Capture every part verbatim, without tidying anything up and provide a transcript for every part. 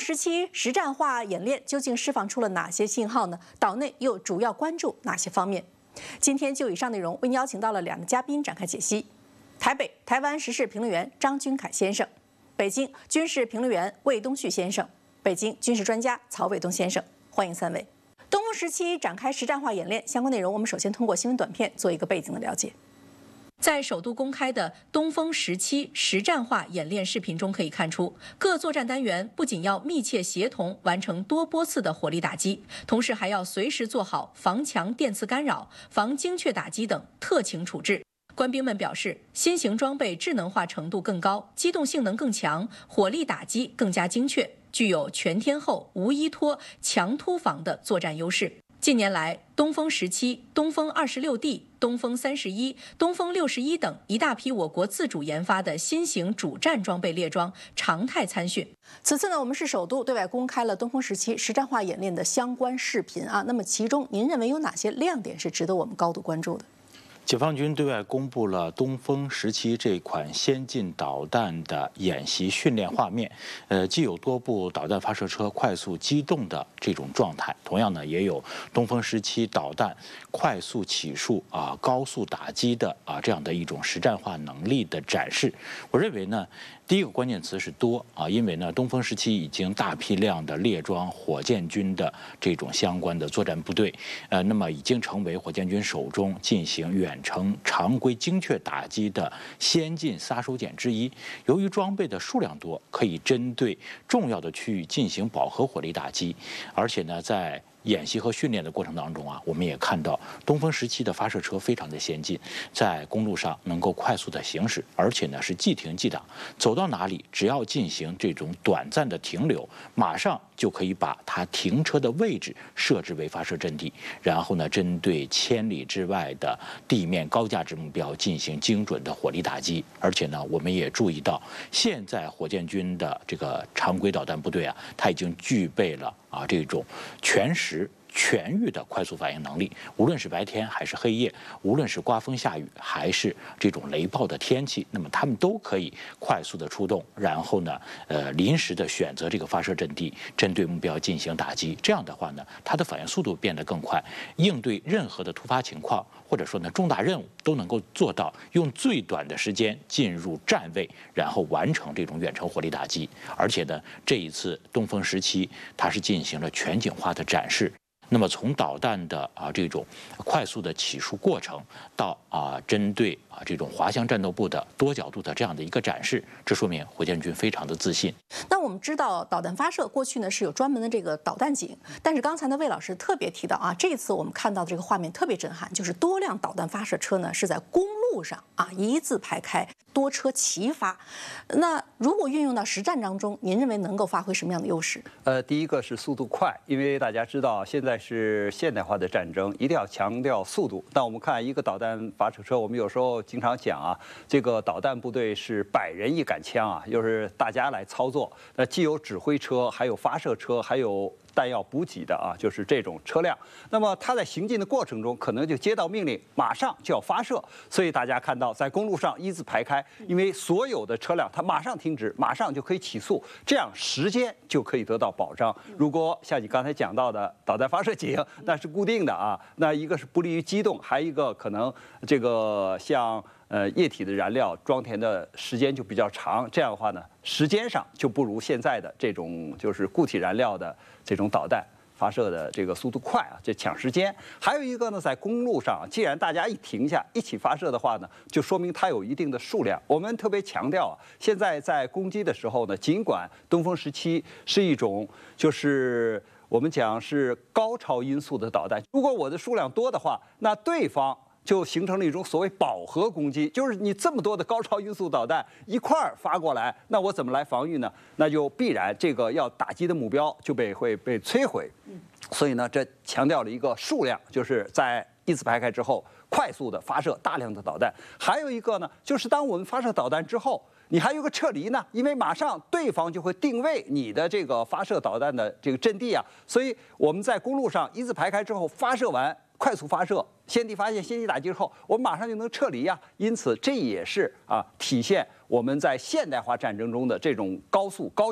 时期实战化演练究竟释放出了哪些信号呢？岛内又主要关注哪些方面？今天就以上内容为您邀请到了两个嘉宾展开解析：台北台湾时事评论员张君凯先生，北京军事评论员魏东旭先生，北京军事专家曹伟东先生。欢迎三位。东风时期展开实战化演练相关内容，我们首先通过新闻短片做一个背景的了解。在首都公开的东风十七实战化演练视频中可以看出，各作战单元不仅要密切协同完成多波次的火力打击，同时还要随时做好防强电磁干扰、防精确打击等特情处置。官兵们表示，新型装备智能化程度更高，机动性能更强，火力打击更加精确，具有全天候、无依托、强突防的作战优势。近年来，东风十七、东风二十六 D、东风三十一、东风六十一等一大批我国自主研发的新型主战装备列装常态参训。此次呢，我们是首度对外公开了东风十七实战化演练的相关视频啊。那么其中，您认为有哪些亮点是值得我们高度关注的？ 解放军对外公布了东风十七这款先进导弹的演习训练画面，呃，既有多部导弹发射车快速机动的这种状态，同样呢，也有东风十七导弹快速起数啊、高速打击的啊这样的一种实战化能力的展示。我认为呢，第一个关键词是多啊，因为呢，东风十七已经大批量的列装火箭军的这种相关的作战部队，呃，那么已经成为火箭军手中进行远程常规精确打击的先进杀手锏之一。由于装备的数量多，可以针对重要的区域进行饱和火力打击，而且呢，在演习和训练的过程当中啊，我们也看到东风十七的发射车非常的先进，在公路上能够快速的行驶，而且呢是即停即挡，走到哪里只要进行这种短暂的停留，马上就可以把它停车的位置设置为发射阵地，然后呢针对千里之外的地面高价值目标进行精准的火力打击。而且呢，我们也注意到，现在火箭军的这个常规导弹部队啊，它已经具备了啊这种全时全域的快速反应能力，无论是白天还是黑夜，无论是刮风下雨还是这种雷暴的天气，那么他们都可以快速的出动，然后呢，呃，临时的选择这个发射阵地，针对目标进行打击。这样的话呢，它的反应速度变得更快，应对任何的突发情况或者说呢重大任务都能够做到用最短的时间进入站位，然后完成这种远程火力打击。而且呢，这一次东风十七它是进行了全景化的展示。那么从导弹的啊这种快速的起数过程到啊针对啊这种滑翔战斗部的多角度的这样的一个展示，这说明火箭军非常的自信。 那我们知道导弹发射过去呢是有专门的这个导弹井，但是刚才呢魏老师特别提到啊，这次我们看到的这个画面特别震撼，就是多辆导弹发射车呢是在公路上啊一字排开，多车齐发。那如果运用到实战当中，您认为能够发挥什么样的优势？ 呃，第一个是速度快，因为大家知道现在是现代化的战争，一定要强调速度。那我们看一个导弹发射车，我们有时候经常讲啊，这个导弹部队是百人一杆枪啊，就是大家来操作。那既有指挥车，还有发射车，还有弹药补给的啊，就是这种车辆。那么它在行进的过程中，可能就接到命令，马上就要发射。所以大家看到在公路上一字排开，因为所有的车辆它马上停止，马上就可以起速，这样时间就可以得到保障。如果像你刚才讲到的导弹发射井，那是固定的啊，那一个是不利于机动，还一个可能这个像呃液体的燃料装填的时间就比较长，这样的话呢，时间上就不如现在的这种就是固体燃料的这种导弹发射的这个速度快啊，这抢时间。还有一个呢，在公路上，既然大家一停下一起发射的话呢，就说明它有一定的数量。我们特别强调啊，现在在攻击的时候呢，尽管东风十七是一种就是我们讲是高超音速的导弹，如果我的数量多的话，那对方就形成了一种所谓饱和攻击，就是你这么多的高超音速导弹一块儿发过来，那我怎么来防御呢？那就必然这个要打击的目标就被会被摧毁。所以呢，这强调了一个数量，就是在一字排开之后，快速的发射大量的导弹。还有一个呢，就是当我们发射导弹之后，你还有个撤离呢，因为马上对方就会定位你的这个发射导弹的这个阵地啊，所以我们在公路上一字排开之后发射完，快速发射，先敌发现，先机打击之后，我们马上就能撤离呀。因此，这也是啊体现我们在现代化战争中的这种高速高效。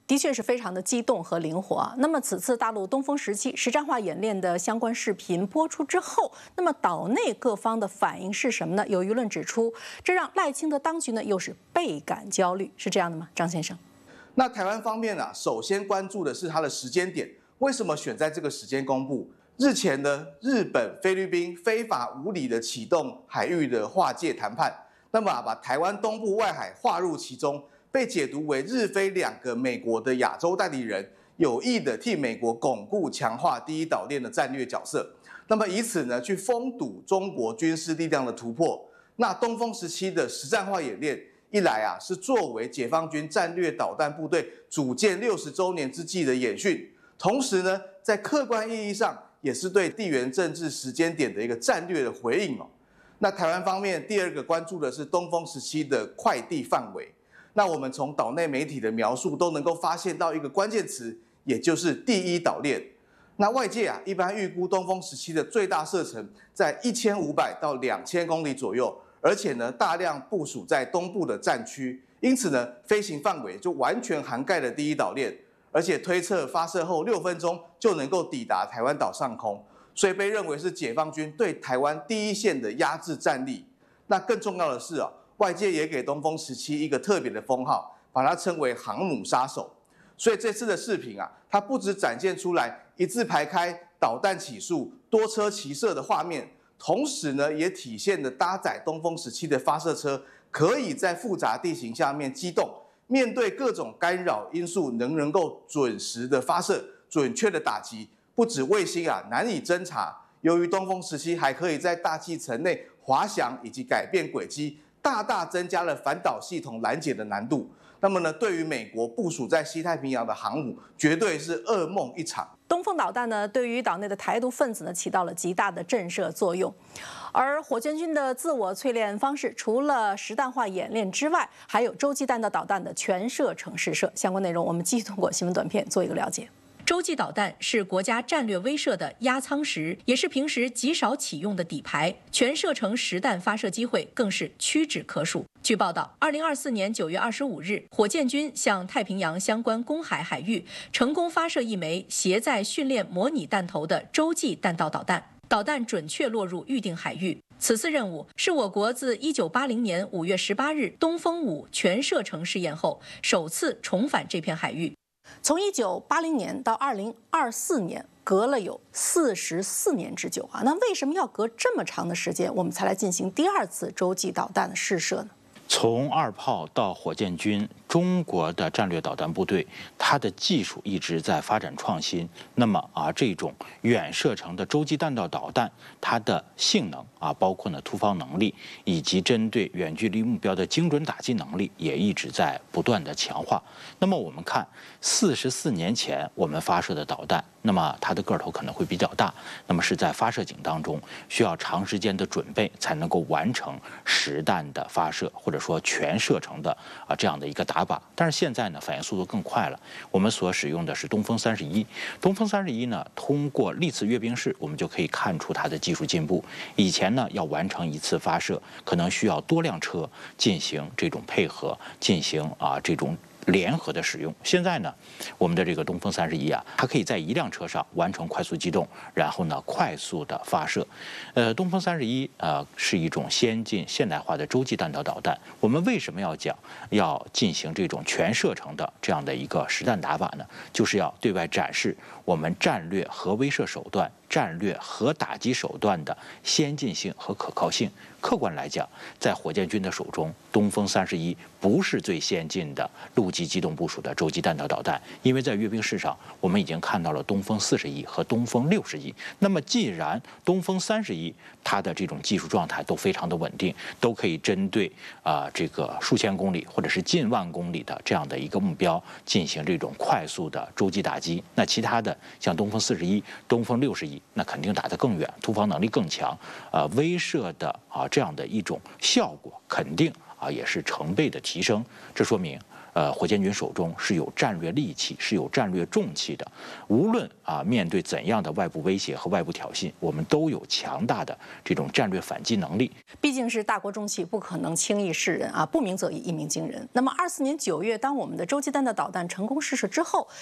的确是非常的激动和灵活啊。那么此次大陆东风十七实战化演练的相关视频播出之后，那么岛内各方的反应是什么呢？有舆论指出，这让赖清德当局呢又是倍感焦虑，是这样的吗？张先生， 那台湾方面啊，首先关注的是它的时间点，为什么选在这个时间公布？日前呢，日本、菲律宾非法无理的启动海域的划界谈判，那么、啊、把台湾东部外海划入其中。被解读为日菲两个美国的亚洲代理人有意的替美国巩固强化第一岛链的战略角色，那么以此呢去封堵中国军事力量的突破。那东风十七的实战化演练，一来啊是作为解放军战略导弹部队组建六十周年之际的演训，同时呢在客观意义上也是对地缘政治时间点的一个战略的回应哦。那台湾方面第二个关注的是东风十七的快递范围。那我们从岛内媒体的描述都能够发现到一个关键词，也就是第一岛链。那外界啊一般预估东风十七的最大射程在一千五百到两千公里左右，而且呢大量部署在东部的战区，因此呢飞行范围就完全涵盖了第一岛链，而且推测发射后六分钟就能够抵达台湾岛上空，所以被认为是解放军对台湾第一线的压制战力。那更重要的是啊。外界也给东风十七一个特别的封号，把它称为航母杀手。所以这次的视频啊，它不只展现出来一字排开导弹起速、多车齐射的画面，同时呢，也体现了搭载东风十七的发射车可以在复杂地形下面机动，面对各种干扰因素，能能够准时的发射、准确的打击。不止卫星啊难以侦察，由于东风十七还可以在大气层内滑翔以及改变轨迹。大大增加了反导系统拦截的难度。那么呢，对于美国部署在西太平洋的航母，绝对是噩梦一场。 东风导弹呢，对于岛内的台独分子呢，起到了极大的震慑作用。而火箭军的自我淬炼方式，除了实弹化演练之外，还有洲际弹道导弹的全射程试射。相关内容，我们继续通过新闻短片做一个了解。洲际导弹是国家战略威慑的压舱石，也是平时极少启用的底牌，全射程实弹发射机会更是屈指可数。据报道，二零二四年九月二十五日，火箭军向太平洋相关公海海域成功发射一枚携载训练模拟弹头的洲际弹道导弹，导弹准确落入预定海域。此次任务是我国自一九八零年五月十八日东风五全射程试验后首次重返这片海域。从一九八零年到二零二四年，隔了有四十四年之久啊！那为什么要隔这么长的时间，我们才来进行第二次洲际导弹的试射呢？ 从二炮到火箭军，中国的战略导弹部队，它的技术一直在发展创新。那么啊，这种远射程的洲际弹道导弹，它的性能啊，包括呢突防能力，以及针对远距离目标的精准打击能力，也一直在不断的强化。那么我们看，四十四年前我们发射的导弹，那么它的个头可能会比较大，那么是在发射井当中需要长时间的准备才能够完成实弹的发射，或者说全射程的啊这样的一个打靶。但是现在呢，反应速度更快了，我们所使用的是东风三十一。东风三十一呢，通过历次阅兵式，我们就可以看出它的技术进步。以前呢，要完成一次发射，可能需要多辆车进行这种配合，进行啊这种联合的使用。现在呢，我们的这个东风三十一啊，它可以在一辆车上完成快速机动，然后呢快速的发射。呃，东风三十一呃是一种先进现代化的洲际弹道导弹。我们为什么要讲要进行这种全射程的这样的一个实弹打法呢？就是要对外展示我们战略核威慑手段、战略核打击手段的先进性和可靠性。客观来讲，在火箭军的手中，东风三十一不是最先进的陆基机动部署的洲际弹道导弹，因为在阅兵式上，我们已经看到了东风四十一和东风六十一。那么，既然东风三十一它的这种技术状态都非常的稳定，都可以针对啊、呃、这个数千公里或者是近万公里的这样的一个目标进行这种快速的洲际打击，那其他的像东风四十一、东风六十一，那肯定打得更远，突防能力更强，呃，威慑的啊。这样的一种效果肯定啊也是成倍的提升，这说明呃火箭军手中是有战略利器，是有战略重器的。无论啊面对怎样的外部威胁和外部挑衅，我们都有强大的这种战略反击能力。 毕竟是大国重器，不可能轻易示人啊，不鸣则已，一鸣惊人。那么二四年九月，当我们的洲际弹道导弹成功试射之后，